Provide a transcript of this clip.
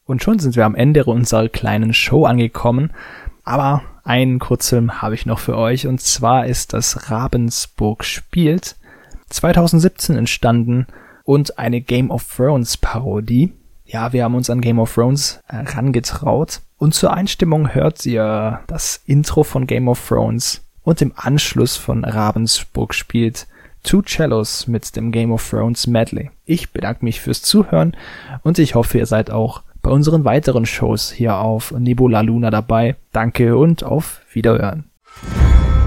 Und schon sind wir am Ende unserer kleinen Show angekommen. Aber einen Kurzfilm habe ich noch für euch, und zwar ist das Ravensburg spielt, 2017 entstanden und eine Game of Thrones Parodie. Ja, wir haben uns an Game of Thrones herangetraut. Und zur Einstimmung hört ihr das Intro von Game of Thrones und im Anschluss von Ravensburg spielt Two Cellos mit dem Game of Thrones Medley. Ich bedanke mich fürs Zuhören und ich hoffe, ihr seid auch bei unseren weiteren Shows hier auf Nebula Luna dabei. Danke und auf Wiederhören.